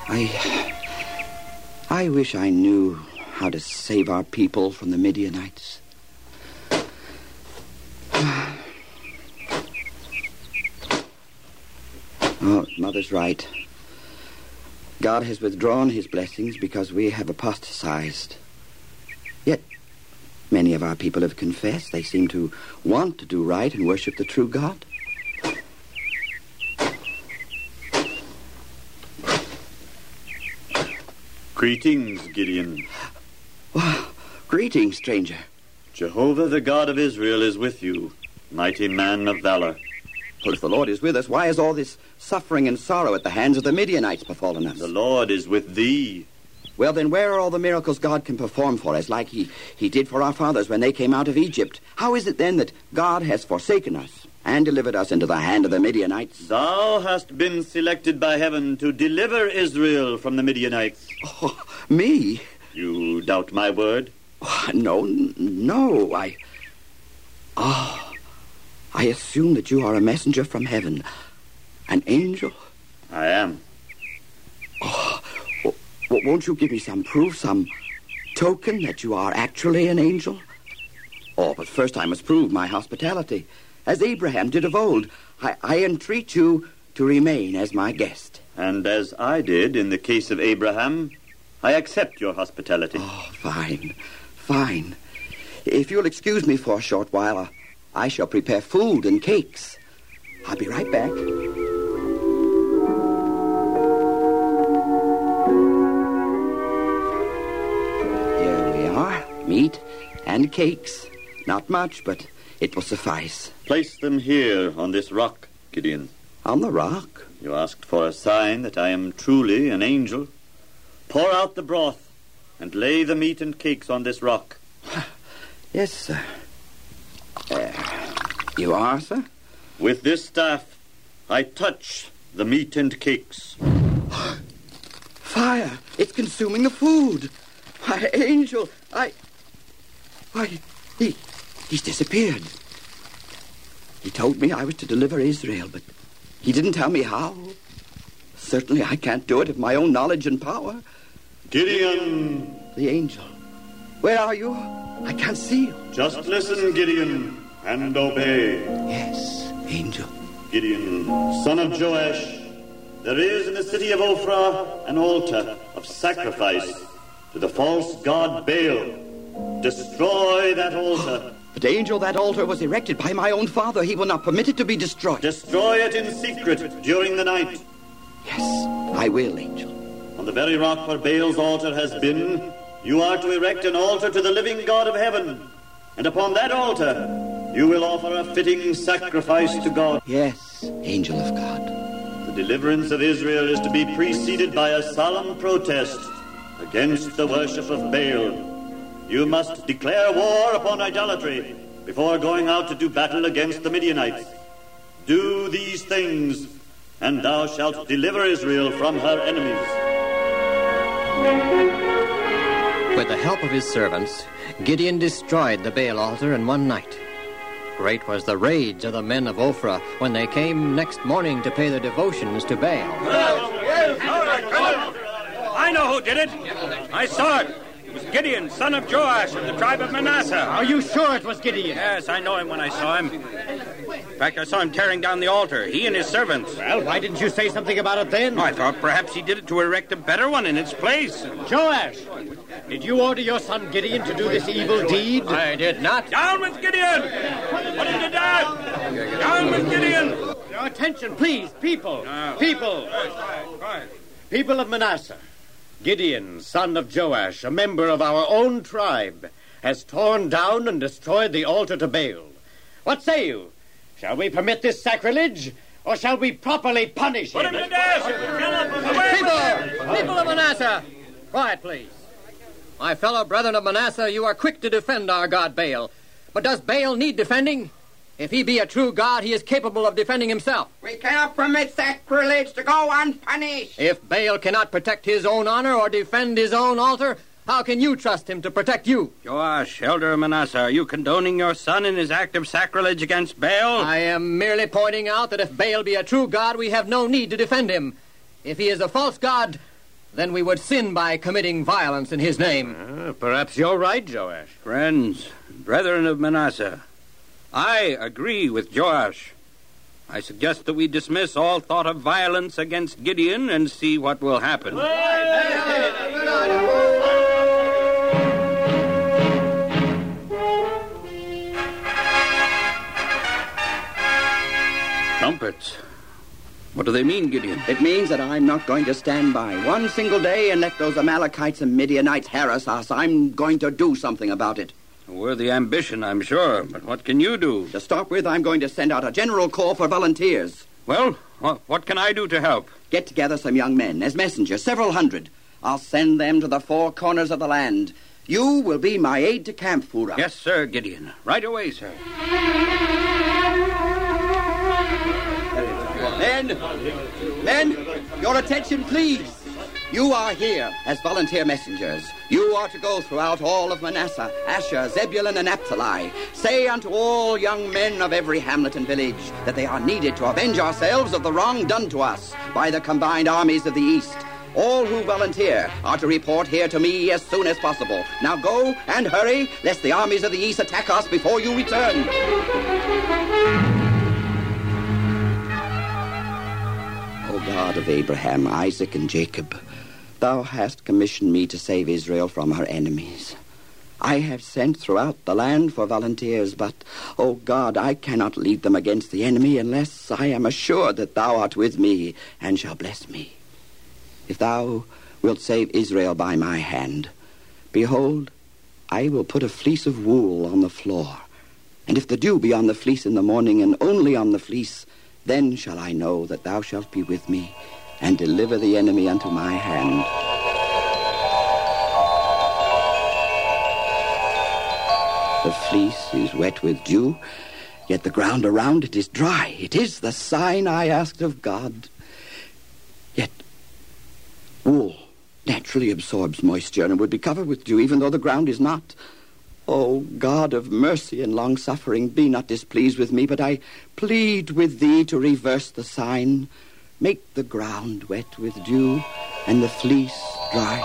I wish I knew how to save our people from the Midianites. Oh, Mother's right. God has withdrawn his blessings because we have apostatized. Yet, many of our people have confessed. They seem to want to do right and worship the true God. Greetings, Gideon. Wow, greetings, stranger. Jehovah, the God of Israel, is with you, mighty man of valor. Well, if the Lord is with us, why is all this suffering and sorrow at the hands of the Midianites befallen us? The Lord is with thee. Well, then where are all the miracles God can perform for us, like he did for our fathers when they came out of Egypt? How is it then that God has forsaken us and delivered us into the hand of the Midianites? Thou hast been selected by heaven to deliver Israel from the Midianites. Oh, me? You doubt my word? Oh, no, I assume that you are a messenger from heaven. An angel? I am. Oh, won't you give me some proof, some token that you are actually an angel? Oh, but first I must prove my hospitality. As Abraham did of old, I entreat you to remain as my guest. And as I did in the case of Abraham, I accept your hospitality. Oh, fine. If you'll excuse me for a short while, I shall prepare food and cakes. I'll be right back. Here we are, meat and cakes. Not much, but it will suffice. Place them here on this rock, Gideon. On the rock? You asked for a sign that I am truly an angel. Pour out the broth and lay the meat and cakes on this rock. Yes, sir. You are, sir? With this staff, I touch the meat and cakes. Fire! It's consuming the food. My angel, he's disappeared. He told me I was to deliver Israel, but he didn't tell me how. Certainly I can't do it of my own knowledge and power. Gideon! The angel. Where are you? I can't see you. Just listen, Gideon, and obey. Yes, angel. Gideon, son of Joash, there is in the city of Ophrah an altar of sacrifice to the false god Baal. Destroy that altar. But, angel, that altar was erected by my own father. He will not permit it to be destroyed. Destroy it in secret during the night. Yes, I will, angel. On the very rock where Baal's altar has been, you are to erect an altar to the living God of heaven. And upon that altar, you will offer a fitting sacrifice to God. Yes, angel of God. The deliverance of Israel is to be preceded by a solemn protest against the worship of Baal. You must declare war upon idolatry before going out to do battle against the Midianites. Do these things, and thou shalt deliver Israel from her enemies. With the help of his servants, Gideon destroyed the Baal altar in one night. Great was the rage of the men of Ophrah when they came next morning to pay their devotions to Baal. I know who did it. I saw it. It was Gideon, son of Joash, of the tribe of Manasseh. Are you sure it was Gideon? Yes, I know him when I saw him. In fact, I saw him tearing down the altar, he and his servants. Well, why didn't you say something about it then? I thought perhaps he did it to erect a better one in its place. Joash, did you order your son Gideon to do this evil deed? I did not. Down with Gideon! Put him to death! Down with Gideon! Your attention, please, people. People of Manasseh. Gideon, son of Joash, a member of our own tribe, has torn down and destroyed the altar to Baal. What say you? Shall we permit this sacrilege, or shall we properly punish him? Put him to death! People of Manasseh, quiet, please. My fellow brethren of Manasseh, you are quick to defend our god Baal. But does Baal need defending? If he be a true god, he is capable of defending himself. We cannot permit sacrilege to go unpunished. If Baal cannot protect his own honor or defend his own altar, how can you trust him to protect you? Joash, elder of Manasseh, are you condoning your son in his act of sacrilege against Baal? I am merely pointing out that if Baal be a true god, we have no need to defend him. If he is a false god, then we would sin by committing violence in his name. Perhaps you're right, Joash. Friends, brethren of Manasseh, I agree with Joash. I suggest that we dismiss all thought of violence against Gideon and see what will happen. Trumpets. What do they mean, Gideon? It means that I'm not going to stand by one single day and let those Amalekites and Midianites harass us. I'm going to do something about it. A worthy ambition, I'm sure, but what can you do? To start with, I'm going to send out a general call for volunteers. Well, what can I do to help? Get together some young men as messengers, several hundred. I'll send them to the four corners of the land. You will be my aide-de-camp, Fura. Yes, sir, Gideon. Right away, sir. Men, your attention, please. You are here as volunteer messengers. You are to go throughout all of Manasseh, Asher, Zebulun, and Naphtali. Say unto all young men of every hamlet and village that they are needed to avenge ourselves of the wrong done to us by the combined armies of the East. All who volunteer are to report here to me as soon as possible. Now go and hurry, lest the armies of the East attack us before you return. O God of Abraham, Isaac, and Jacob, thou hast commissioned me to save Israel from her enemies. I have sent throughout the land for volunteers, but, O God, I cannot lead them against the enemy unless I am assured that thou art with me and shall bless me. If thou wilt save Israel by my hand, behold, I will put a fleece of wool on the floor. And if the dew be on the fleece in the morning, and only on the fleece, then shall I know that thou shalt be with me, and deliver the enemy unto my hand. The fleece is wet with dew, yet the ground around it is dry. It is the sign I asked of God. Yet wool naturally absorbs moisture and would be covered with dew, even though the ground is not. O God of mercy and long-suffering, be not displeased with me, but I plead with thee to reverse the sign. Make the ground wet with dew and the fleece dry.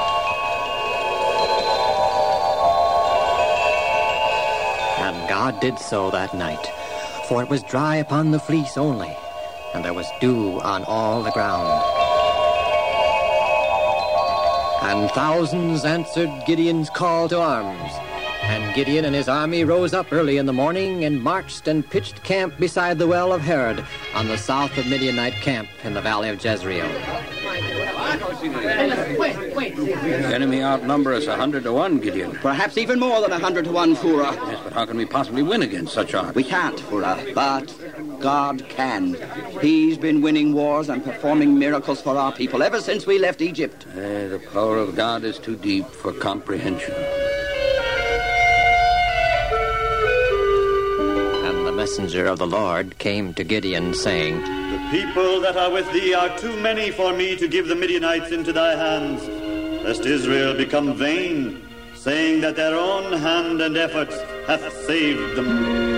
And God did so that night, for it was dry upon the fleece only, and there was dew on all the ground. And thousands answered Gideon's call to arms. And Gideon and his army rose up early in the morning and marched and pitched camp beside the well of Herod on the south of Midianite camp in the valley of Jezreel. The enemy outnumber us 100 to 1, Gideon. Perhaps even more than 100 to 1, Fura. Yes, but how can we possibly win against such odds? We can't, Fura, but God can. He's been winning wars and performing miracles for our people ever since we left Egypt. The power of God is too deep for comprehension. And the messenger of the Lord came to Gideon, saying, The people that are with thee are too many for me to give the Midianites into thy hands, lest Israel become vain, saying that their own hand and efforts hath saved them.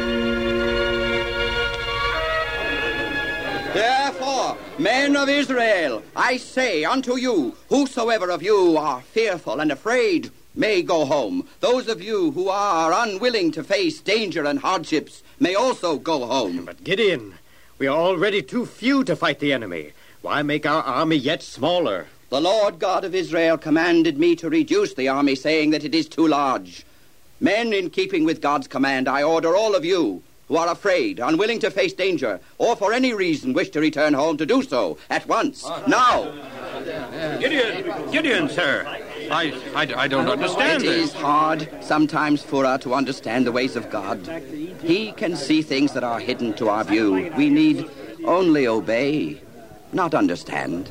Therefore, men of Israel, I say unto you, whosoever of you are fearful and afraid may go home. Those of you who are unwilling to face danger and hardships may also go home. But Gideon, we are already too few to fight the enemy. Why make our army yet smaller? The Lord God of Israel commanded me to reduce the army, saying that it is too large. Men, in keeping with God's command, I order all of you who are afraid, unwilling to face danger, or for any reason wish to return home to do so at once, now. Gideon, sir. I don't understand It is hard sometimes, Fura, to understand the ways of God. He can see things that are hidden to our view. We need only obey, not understand.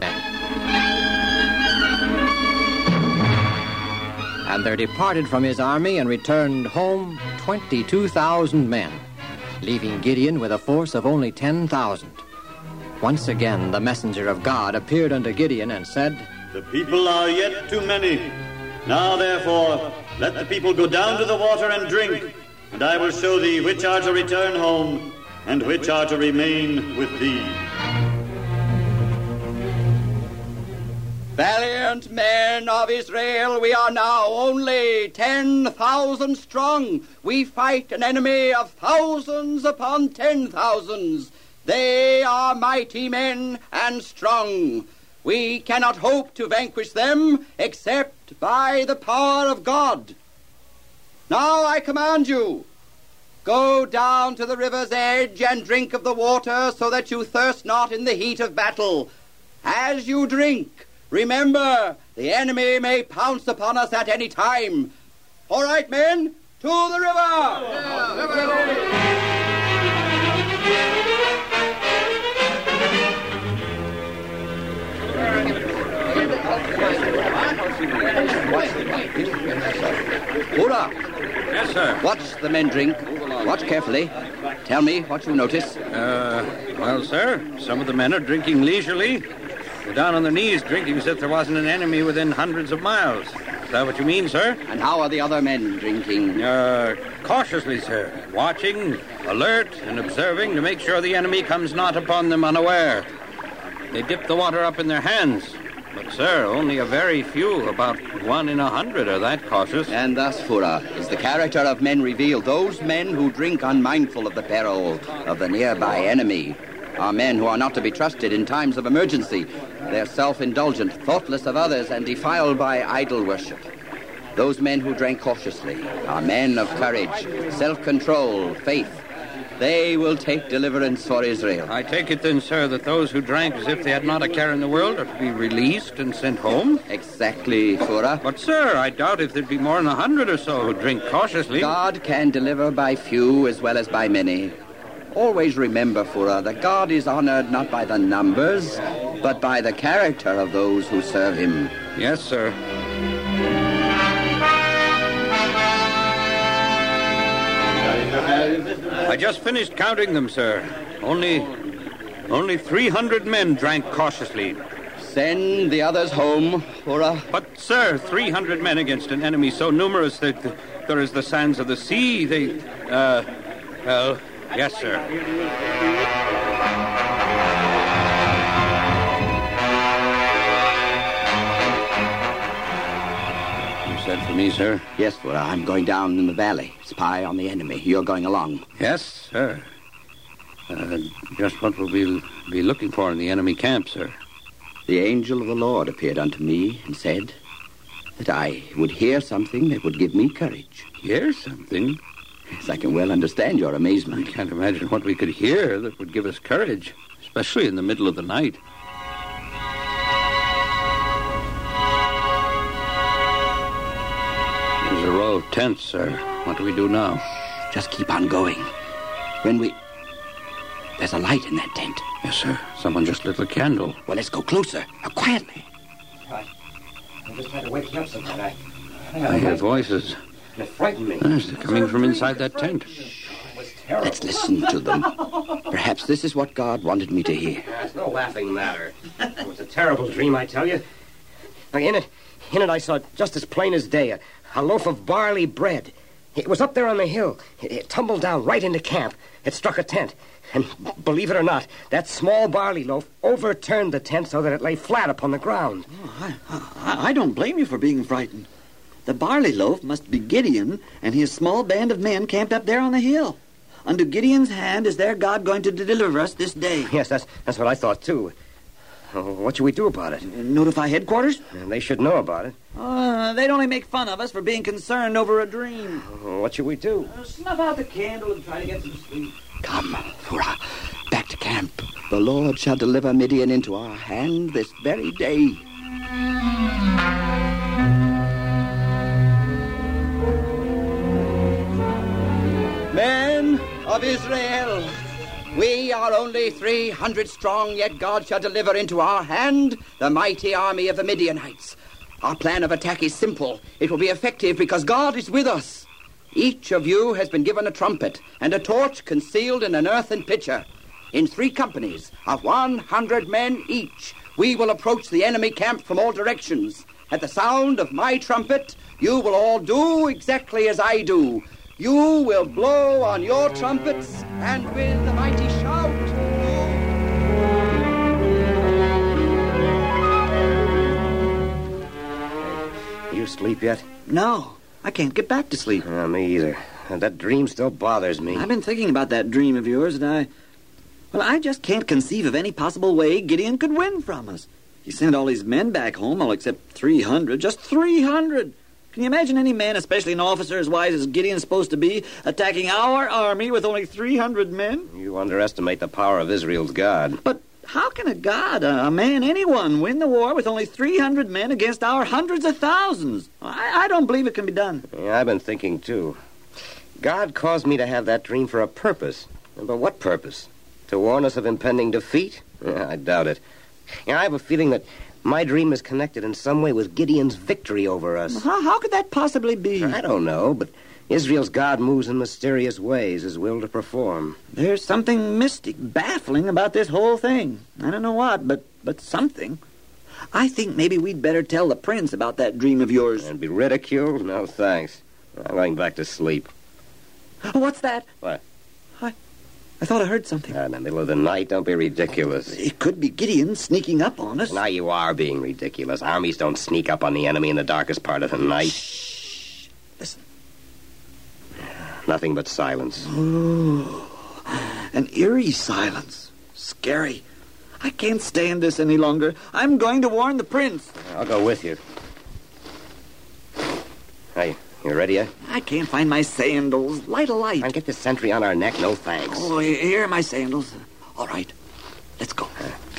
And there departed from his army and returned home 22,000 men, leaving Gideon with a force of only 10,000. Once again the messenger of God appeared unto Gideon and said, The people are yet too many. Now, therefore, let the people go down to the water and drink, and I will show thee which are to return home, and which are to remain with thee. Valiant men of Israel, we are now only 10,000 strong. We fight an enemy of thousands upon 10,000s. They are mighty men and strong. We cannot hope to vanquish them except by the power of God. Now I command you, go down to the river's edge and drink of the water so that you thirst not in the heat of battle. As you drink, remember, the enemy may pounce upon us at any time. All right, men, to the river! Hurrah! Yes, sir. Watch the men drink. Watch carefully. Tell me what you notice. Well, sir, some of the men are drinking leisurely. They're down on their knees drinking as if there wasn't an enemy within hundreds of miles. Is that what you mean, sir? And how are the other men drinking? Cautiously, sir. Watching, alert, and observing to make sure the enemy comes not upon them unaware. They dip the water up in their hands. But, sir, only a very few, about 1 in 100, are that cautious. And thus, Fura, is the character of men revealed. Those men who drink unmindful of the peril of the nearby enemy are men who are not to be trusted in times of emergency. They're self-indulgent, thoughtless of others, and defiled by idol worship. Those men who drank cautiously are men of courage, self-control, faith. They will take deliverance for Israel. I take it then, sir, that those who drank as if they had not a care in the world are to be released and sent home? Exactly, Fura. But, sir, I doubt if there'd be more than 100 or so who drink cautiously. God can deliver by few as well as by many. Always remember, Fura, that God is honored not by the numbers, but by the character of those who serve him. Yes, sir. I just finished counting them, sir. Only 300 men drank cautiously. Send the others home, Fura. But, sir, 300 men against an enemy so numerous that there is the sands of the sea. Well, yes, sir. You said for me, sir? Yes, Fura. I'm going down in the valley. Spy on the enemy. You're going along. Yes, sir. Just what will we be looking for in the enemy camp, sir? The angel of the Lord appeared unto me and said that I would hear something that would give me courage. Hear something? Yes, I can well understand your amazement. I can't imagine what we could hear that would give us courage, especially in the middle of the night. There's a row of tents, sir. What do we do now? Just keep on going. There's a light in that tent. Yes, sir. Someone just lit a candle. Well, let's go closer. Quietly. I just had to wake you up sometime. I hear voices. It frightened me. Yes, they're coming from inside that tent. It was terrible. Let's listen to them. Perhaps this is what God wanted me to hear. It's no laughing matter. It was a terrible dream, I tell you. Now, in it, I saw just as plain as day a loaf of barley bread. It was up there on the hill. It tumbled down right into camp. It struck a tent. And believe it or not, that small barley loaf overturned the tent so that it lay flat upon the ground. Oh, I don't blame you for being frightened. The barley loaf must be Gideon and his small band of men camped up there on the hill. Under Gideon's hand is their God going to deliver us this day. Yes, that's what I thought, too. What should we do about it? Notify headquarters? They should know about it. They'd only make fun of us for being concerned over a dream. What should we do? Snuff out the candle and try to get some sleep. Come, Fura, back to camp. The Lord shall deliver Midian into our hand this very day. Men of Israel, we are only 300 strong, yet God shall deliver into our hand the mighty army of the Midianites. Our plan of attack is simple. It will be effective because God is with us. Each of you has been given a trumpet and a torch concealed in an earthen pitcher. In 3 companies of 100 men each, we will approach the enemy camp from all directions. At the sound of my trumpet, you will all do exactly as I do. You will blow on your trumpets, and with a mighty shout, sleep yet? No, I can't get back to sleep. Me either. That dream still bothers me. I've been thinking about that dream of yours, and I just can't conceive of any possible way Gideon could win from us. He sent all his men back home, all except 300. Just 300! Can you imagine any man, especially an officer as wise as Gideon's supposed to be, attacking our army with only 300 men? You underestimate the power of Israel's God. But how can a god, a man, anyone, win the war with only 300 men against our hundreds of thousands? I don't believe it can be done. Yeah, I've been thinking, too. God caused me to have that dream for a purpose. But what purpose? To warn us of impending defeat? I doubt it. I have a feeling that my dream is connected in some way with Gideon's victory over us. How could that possibly be? I don't know, but Israel's God moves in mysterious ways, his will to perform. There's something mystic, baffling about this whole thing. I don't know what, but something. I think maybe we'd better tell the prince about that dream of yours. And be ridiculed? No, thanks. I'm going back to sleep. What's that? What? I thought I heard something. In the middle of the night, don't be ridiculous. It could be Gideon sneaking up on us. Now you are being ridiculous. Armies don't sneak up on the enemy in the darkest part of the night. Shh. Listen. Nothing but silence. Oh, an eerie silence. Scary. I can't stand this any longer. I'm going to warn the prince. I'll go with you. Hey, you ready yet? I can't find my sandals. Light a light. I'll get the sentry on our neck. No thanks. Oh, here are my sandals. All right. Let's go.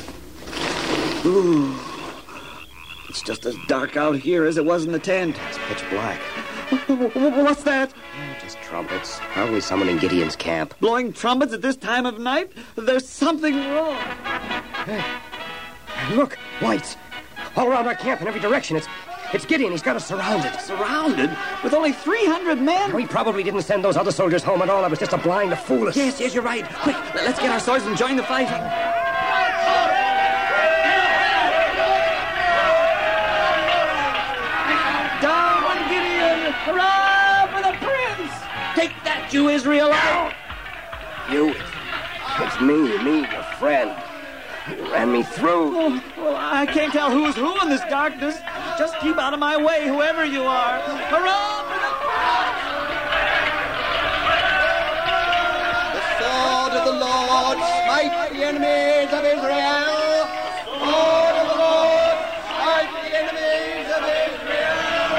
Ooh. It's just as dark out here as it was in the tent. It's pitch black. What's that? Just trumpets. Probably someone in Gideon's camp. Blowing trumpets at this time of night? There's something wrong. Hey, look, lights. All around our camp in every direction. It's Gideon. He's got us surrounded. Surrounded? With only 300 men? We probably didn't send those other soldiers home at all. It was just a blind to fool us. Yes, you're right. Quick, let's get our swords and join the fighting. Down, Gideon! Hurrah for the prince! Take that, you Israelite! You. It's me, your friend. You ran me through. Oh, well, I can't tell who's who in this darkness. Just keep out of my way, whoever you are. Hurrah for The sword of the Lord smite the enemies of Israel. The sword of the Lord smite the enemies of Israel.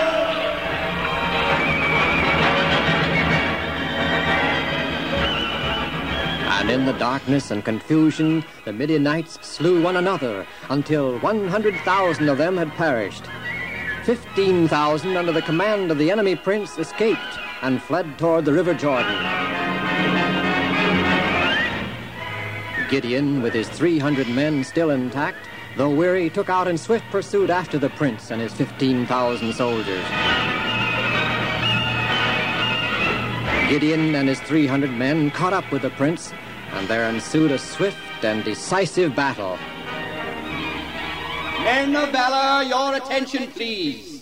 And in the darkness and confusion, the Midianites slew one another until 100,000 of them had perished. 15,000 under the command of the enemy prince escaped and fled toward the river Jordan. Gideon, with his 300 men still intact, though weary, took out in swift pursuit after the prince and his 15,000 soldiers. Gideon and his 300 men caught up with the prince, and there ensued a swift and decisive battle. Men of valor, your attention, please.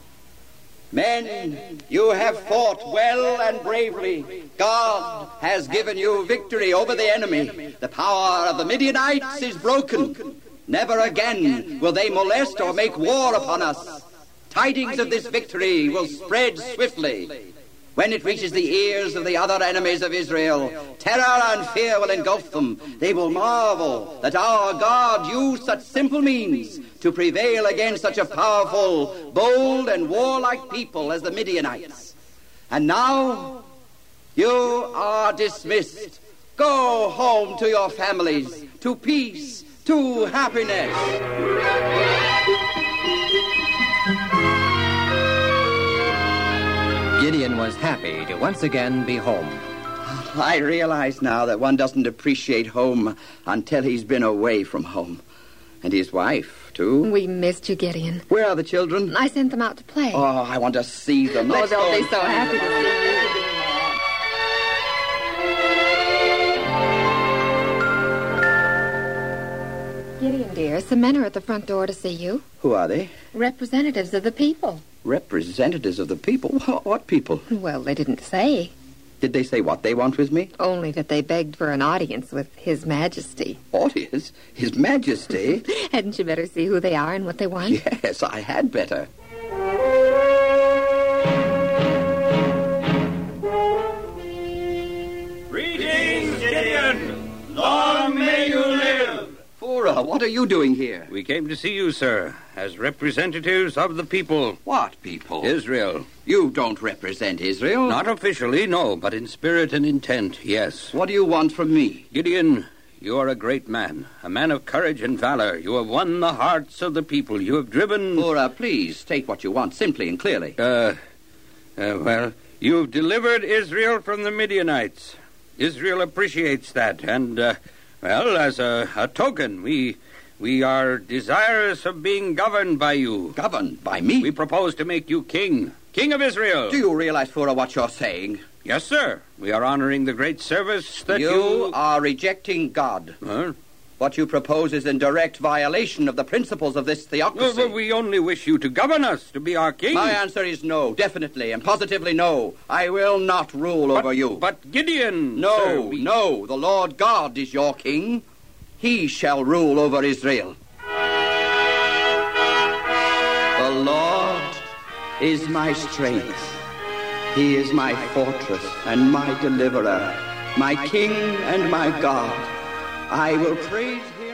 Men, you have fought well and bravely. God has given you victory over the enemy. The power of the Midianites is broken. Never again will they molest or make war upon us. Tidings of this victory will spread swiftly. When it reaches the ears of the other enemies of Israel, terror and fear will engulf them. They will marvel that our God used such simple means to prevail against such a powerful, bold, and warlike people as the Midianites. And now, you are dismissed. Go home to your families, to peace, to happiness. Gideon was happy to once again be home. I realize now that one doesn't appreciate home until he's been away from home. And his wife, too. We missed you, Gideon. Where are the children? I sent them out to play. Oh, I want to see them. Oh, Let's they'll go be and so find happy them. to see you. Gideon, dear, some men are at the front door to see you. Who are they? Representatives of the people. Representatives of the people? What people? Well, they didn't say. Did they say what they want with me? Only that they begged for an audience with His Majesty. Audience? His Majesty? Hadn't you better see who they are and what they want? Yes, I had better. what are you doing here? We came to see you, sir, as representatives of the people. What people? Israel. You don't represent Israel. Not officially, no, but in spirit and intent, yes. What do you want from me? Gideon, you are a great man, a man of courage and valor. You have won the hearts of the people. You have driven... Please, take what you want, simply and clearly. Well, you have delivered Israel from the Midianites. Israel appreciates that, and, as a token, we are desirous of being governed by you. Governed by me? We propose to make you king of Israel. Do you realize, Phurah, what you're saying? Yes, sir. We are honoring the great service that You are rejecting God. Huh? What you propose is in direct violation of the principles of this theocracy. Well, we only wish you to govern us, to be our king. My answer is no, definitely and positively no. I will not rule over you. But Gideon... No, sir, no, the Lord God is your king. He shall rule over Israel. The Lord is my strength. He is my fortress and my deliverer, my king and my God. I will praise him.